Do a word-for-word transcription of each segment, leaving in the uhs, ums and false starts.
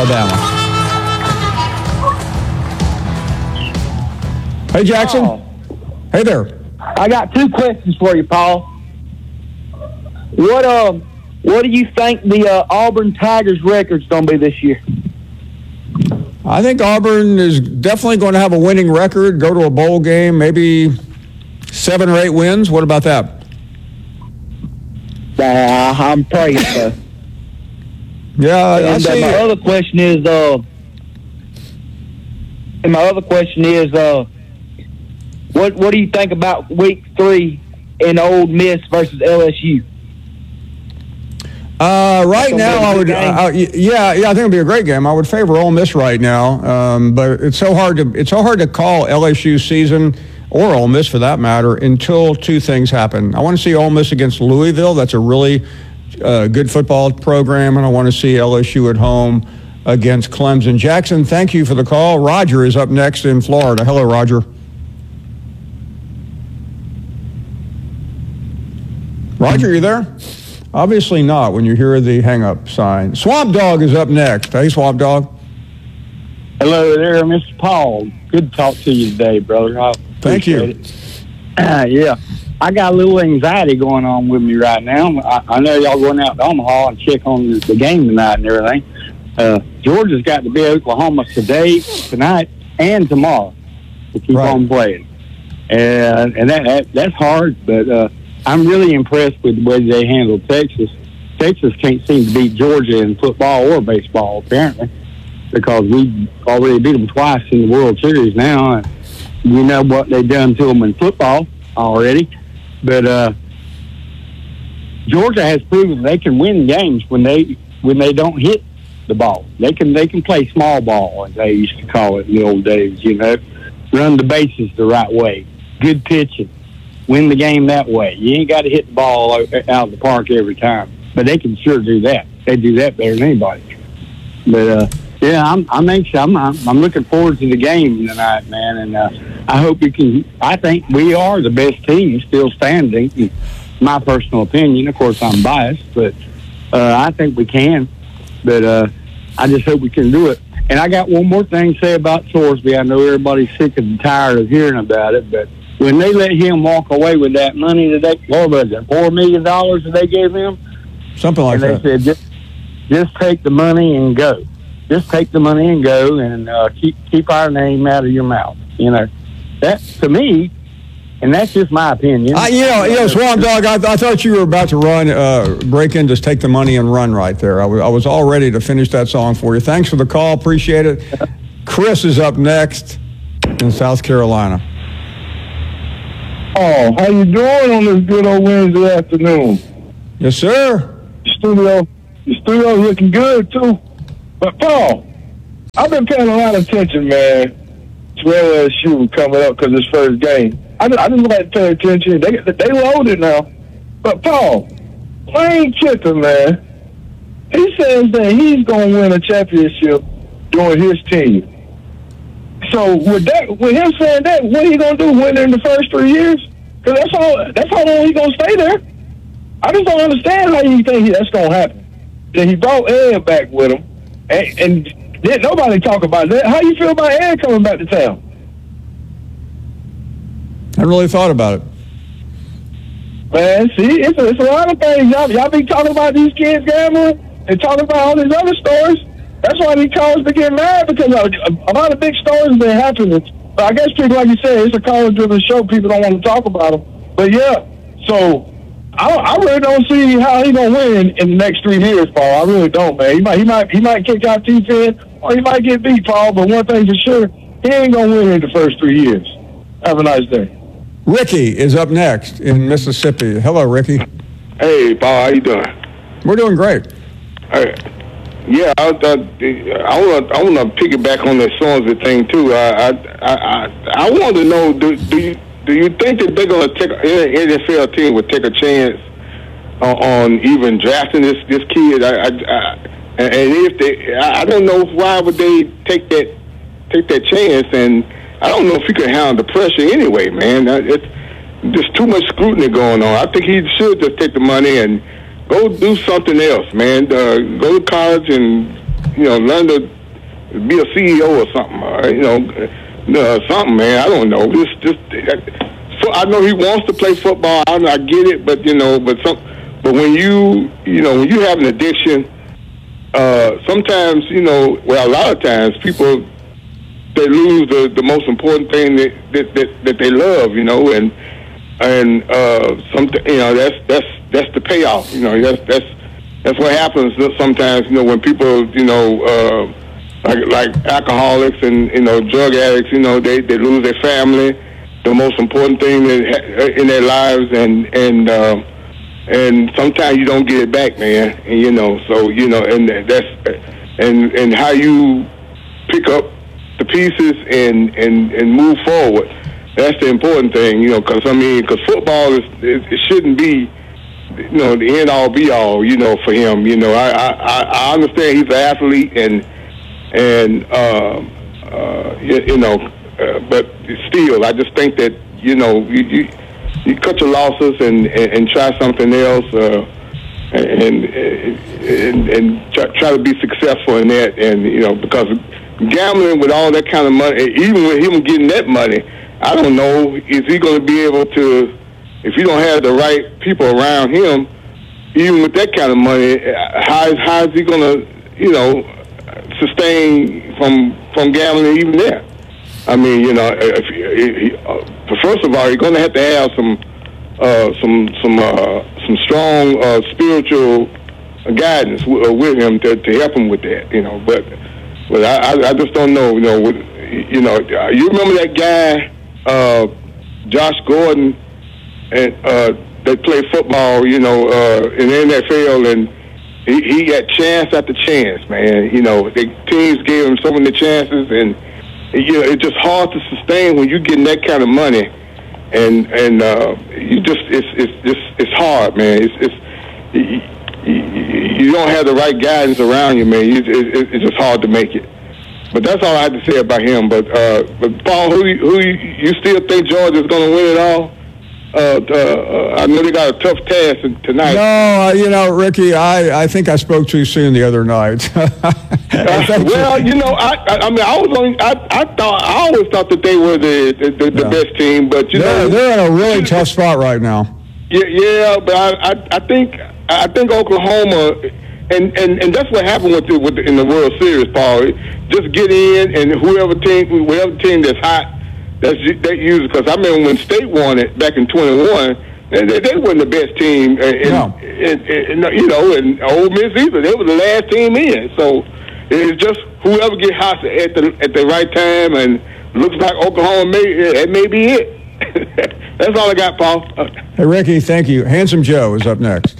Alabama. Hey, Jackson. Oh. Hey there. I got two questions for you, Paul. What um, what do you think the uh, Auburn Tigers record's going to be this year? I think Auburn is definitely going to have a winning record, go to a bowl game, maybe seven or eight wins. What about that? Uh, I'm praying so. Yeah, I and see. Uh, my other question is, uh, and my other question is, uh, what what do you think about week three in Ole Miss versus L S U? Uh, right now, I would, uh, yeah, yeah, I think it'd be a great game. I would favor Ole Miss right now, um, but it's so hard to it's so hard to call L S U season or Ole Miss for that matter until two things happen. I want to see Ole Miss against Louisville. That's a really uh, good football program, and I want to see L S U at home against Clemson. Jackson, thank you for the call. Roger is up next in Florida. Hello, Roger. Roger, you there? Obviously not when you hear the hang-up sign. Swamp Dog is up next. Hey, Swamp Dog. Hello there, Mister Paul. Good to talk to you today, brother. I Thank you. It. Uh, yeah, I got a little anxiety going on with me right now. I, I know y'all going out to Omaha and check on the, the game tonight and everything. Uh, Georgia's got to be Oklahoma today, tonight, and tomorrow to keep right. on playing. And, and that, that that's hard, but uh, I'm really impressed with the way they handle Texas. Texas can't seem to beat Georgia in football or baseball, apparently, because we already beat them twice in the World Series now, and we know what they've done to them in football already. But uh, Georgia has proven they can win games when they when they don't hit the ball. They can they can play small ball, as they used to call it in the old days. You know, run the bases the right way, good pitching. Win the game that way. You ain't got to hit the ball out of the park every time, but they can sure do that. They do that better than anybody. But uh, yeah, I'm I'm anxious. I'm I'm looking forward to the game tonight, man, and uh, I hope we can. I think we are the best team still standing. In my personal opinion, of course, I'm biased, but uh, I think we can. But uh, I just hope we can do it. And I got one more thing to say about Thorsby. I know everybody's sick and tired of hearing about it, but when they let him walk away with that money that they, what was it, four million dollars that they gave him? Something like that. And they said, just, just take the money and go. Just take the money and go, and uh, keep keep our name out of your mouth. You know, that to me, and that's just my opinion. I, you know, you know, Swamp Dog. I, I thought you were about to run, uh, break in, just take the money and run right there. I was, I was all ready to finish that song for you. Thanks for the call. Appreciate it. Chris is up next in South Carolina. Oh, how you doing on this good old Wednesday afternoon? Yes, sir. The studio, the studio looking good too. But Paul, I've been paying a lot of attention, man, to L S U coming up because it's first game. I just, I just like to pay attention. They they loaded now. But Paul, Lane Kiffin, man, he says that he's going to win a championship during his team. So with that, with him saying that, what he gonna do? Win in the first three years? Because that's all. That's how long he gonna stay there. I just don't understand how you think that's gonna happen. Then he brought Ed back with him, and, and didn't nobody talk about that. How you feel about Ed coming back to town? I really thought about it. Man, see, it's a, it's a lot of things. Y'all, y'all be talking about these kids gambling and talking about all these other stories. That's why these college been getting mad, because a, a lot of big stories have been happening. But I guess people, like you said, it's a college-driven show. People don't want to talk about them. But yeah, so I, I really don't see how he gonna win in the next three years, Paul. I really don't, man. He might, he might, he might kick out T ten, or he might get beat, Paul. But one thing for sure, he ain't gonna win in the first three years. Have a nice day. Ricky is up next in Mississippi. Hello, Ricky. Hey, Paul, how you doing? We're doing great. Hey. Yeah, I, I, I want to I want to piggyback on the Swansea thing too. I I I, I want to know, do, do you do you think that they're going to take an N F L team would take a chance on, on even drafting this this kid? I, I, I and if they, I don't know why would they take that take that chance, and I don't know if he could handle the pressure anyway, man. It's there's too much scrutiny going on. I think he should just take the money and go do something else, man. Uh, go to college and, you know, learn the be a C E O or something. Uh, you know, uh, something, man. I don't know. Just, just. So I know he wants to play football. I, I get it, but you know, but some, but when you, you know, when you have an addiction, uh, sometimes, you know, well, a lot of times people they lose the, the most important thing that, that that that they love, you know, and and uh, something, you know, that's that's that's the payoff, you know, that's that's that's what happens sometimes, you know, when people, you know, uh, like like alcoholics and you know drug addicts, you know, they they lose their family. The most important thing in their lives, and and uh, and sometimes you don't get it back, man. And you know, so you know, and that's and and how you pick up the pieces and and and move forward. That's the important thing, you know, because I mean, because football is it, it shouldn't be, you know, the end all be all, you know, for him. You know, I I, I understand he's an athlete and and uh, uh, you, you know. Uh, but still, I just think that, you know, you you, you cut your losses and, and, and try something else, uh, and and, and try, try to be successful in that. And you know, because gambling with all that kind of money, even with him getting that money, I don't know, is he going to be able to, if you don't have the right people around him, even with that kind of money, how is how is he going to, you know, sustain from from gambling even there? I mean, you know, if, if, uh, first of all, you're going to have to have some, uh, some, some, uh, some strong uh, spiritual guidance w- with him to, to help him with that. You know, but, but I, I just don't know. You know, with, you know, you remember that guy, uh, Josh Gordon, and uh, they played football. You know, uh, in the N F L, and he, he got chance after chance, man. You know, the teams gave him so many chances, and you know, it's just hard to sustain when you're getting that kind of money, and and uh, you just it's it's just it's hard, man. It's it's you, you don't have the right guidance around you, man. It, it, it's just hard to make it. But that's all I have to say about him. But uh, but Paul, who who you still think Georgia's going to win it all? Uh, uh, I know they got a tough task tonight. No, uh, you know, Ricky, I, I think I spoke too soon the other night. uh, well, you know, I, I I mean, I was only I, I thought I always thought that they were the the, the, the yeah. best team, but you they're, know they're in a really tough spot right now. Yeah, yeah, but I, I I think I think Oklahoma, and, and, and that's what happened with the, with the, in the World Series, Paul. Just get in, and whoever team whoever team that's hot. That's that usually because I remember when State won it back in twenty-one, they, they weren't the best team, and, no. and, and, and you know, and Ole Miss either. They were the last team in, so it's just whoever get hot at the at the right time, and looks like Oklahoma may that may be it. That's all I got, Paul. Hey, Ricky, thank you. Handsome Joe is up next.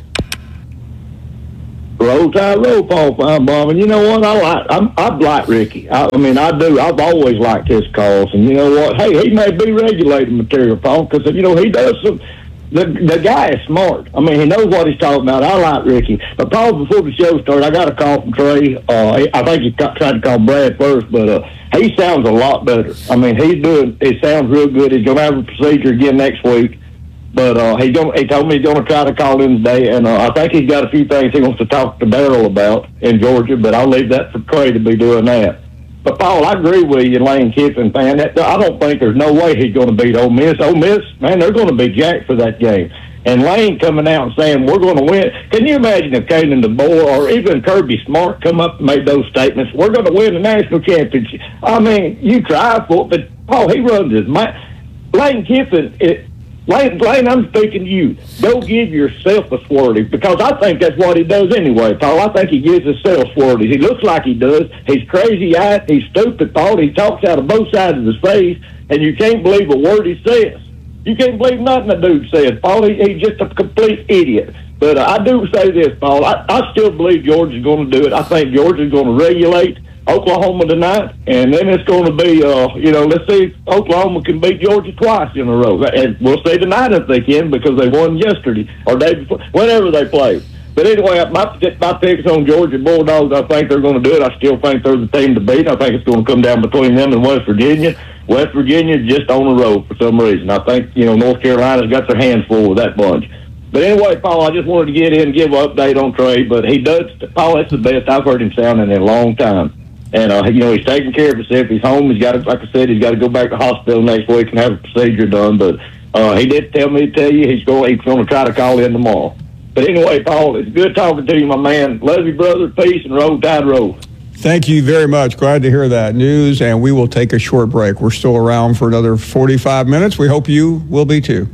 Roll Tide, roll, Paul Feinbaum. And you know what? I like. I'm, I like Ricky. I, I mean, I do. I've always liked his calls. And you know what? Hey, he may be regulating material, Paul, because you know he does some. The the guy is smart. I mean, he knows what he's talking about. I like Ricky. But Paul, before the show started, I got a call from Trey. Uh, I think he tried to call Brad first, but uh, he sounds a lot better. I mean, he's doing. It sounds real good. He's going to have a procedure again next week. But uh, he don't, he told me he's going to try to call in today, and uh, I think he's got a few things he wants to talk to Darryl about in Georgia, but I'll leave that for Trey to be doing that. But, Paul, I agree with you, Lane Kiffin, fan. That, I don't think there's no way he's going to beat Ole Miss. Ole Miss, man, they're going to be jacked for that game. And Lane coming out and saying, we're going to win. Can you imagine if Kalen DeBoer or even Kirby Smart come up and made those statements, we're going to win the national championship? I mean, you try for it, but, Paul, he runs his mind. Lane Kiffin, it, Lane, Lane, I'm speaking to you. Go give yourself a swirly, because I think that's what he does anyway, Paul. I think he gives himself swirlies. He looks like he does. He's crazy-eyed. He's stupid, Paul. He talks out of both sides of his face, and you can't believe a word he says. You can't believe nothing the dude says, Paul. He, he's just a complete idiot. But uh, I do say this, Paul. I, I still believe Georgia's going to do it. I think Georgia's going to regulate Oklahoma tonight, and then it's going to be, uh, you know, let's see if Oklahoma can beat Georgia twice in a row. And we'll see tonight if they can, because they won yesterday or day before, whenever they played. But anyway, my, my picks on Georgia Bulldogs, I think they're going to do it. I still think they're the team to beat. I think it's going to come down between them and West Virginia. West Virginia's just on the road for some reason. I think, you know, North Carolina's got their hands full with that bunch. But anyway, Paul, I just wanted to get in and give an update on Trey. But he does, Paul, that's the best I've heard him sound in a long time. And, uh, you know, he's taking care of himself. He's home. He's got to, like I said, he's got to go back to the hospital next week and have a procedure done. But uh, he did tell me to tell you he's going, he's going to try to call in tomorrow. But anyway, Paul, it's good talking to you, my man. Love you, brother. Peace and roll tide roll. Thank you very much. Glad to hear that news, and we will take a short break. We're still around for another forty-five minutes. We hope you will be too.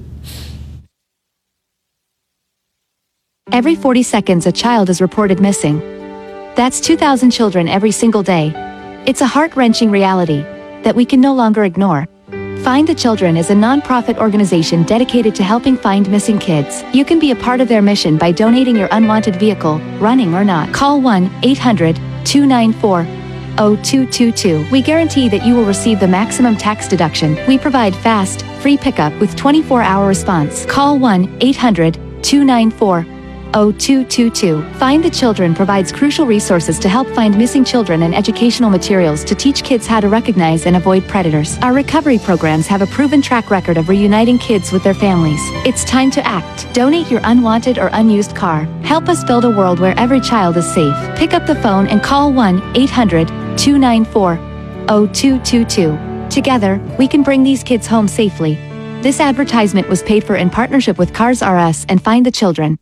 Every forty seconds, a child is reported missing. That's two thousand children every single day. It's a heart-wrenching reality that we can no longer ignore. Find the Children is a non-profit organization dedicated to helping find missing kids. You can be a part of their mission by donating your unwanted vehicle, running or not. Call one eight hundred two nine four zero two two two. We guarantee that you will receive the maximum tax deduction. We provide fast, free pickup with twenty-four hour response. Call one eight hundred two nine four zero two two two. Find the Children provides crucial resources to help find missing children and educational materials to teach kids how to recognize and avoid predators. Our recovery programs have a proven track record of reuniting kids with their families. It's time to act. Donate your unwanted or unused car. Help us build a world where every child is safe. Pick up the phone and call one eight hundred two nine four zero two two two. Together, we can bring these kids home safely. This advertisement was paid for in partnership with Cars R Us and Find the Children.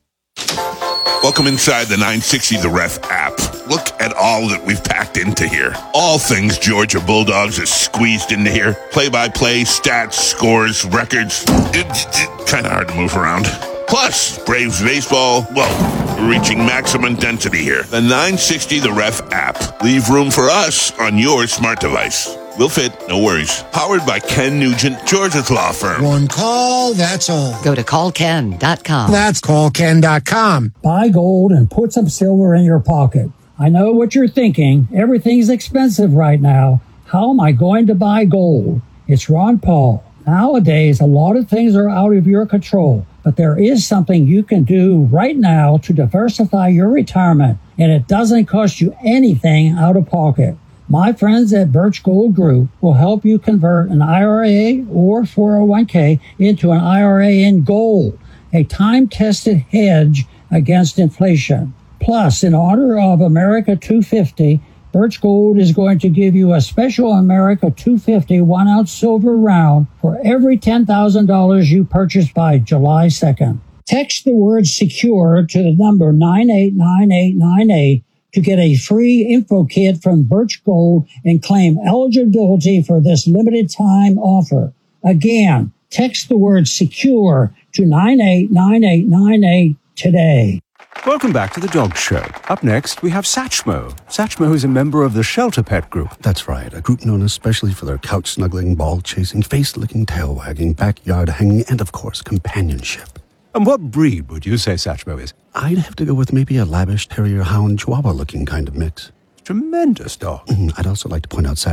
Welcome inside the nine sixty The Ref app. Look at all that we've packed into here. All things Georgia Bulldogs is squeezed into here. Play-by-play, stats, scores, records. It's kind of hard to move around. Plus, Braves baseball, well, we're reaching maximum density here. The nine sixty The Ref app. Leave room for us on your smart device. We'll fit, no worries. Powered by Ken Nugent, Georgia's law firm. One call, that's all. Go to call ken dot com. That's call ken dot com. Buy gold and put some silver in your pocket. I know what you're thinking. Everything's expensive right now. How am I going to buy gold? It's Ron Paul. Nowadays, a lot of things are out of your control, but there is something you can do right now to diversify your retirement, and it doesn't cost you anything out of pocket. My friends at Birch Gold Group will help you convert an I R A or four oh one k into an I R A in gold, a time-tested hedge against inflation. Plus, in honor of America two fifty, Birch Gold is going to give you a special America two fifty one-ounce silver round for every ten thousand dollars you purchase by July second. Text the word SECURE to the number nine eight nine eight nine eight to get a free info kit from Birch Gold and claim eligibility for this limited time offer. Again, text the word SECURE to nine eight nine eight nine eight today. Welcome back to the Dog Show. Up next, we have Satchmo. Satchmo is a member of the Shelter Pet Group. That's right, a group known especially for their couch-snuggling, ball-chasing, face-licking, tail-wagging, backyard-hanging, and, of course, companionship. And what breed would you say Satchmo is? I'd have to go with maybe a lavish terrier hound chihuahua looking kind of mix. Tremendous dog. Mm, I'd also like to point out Satchmo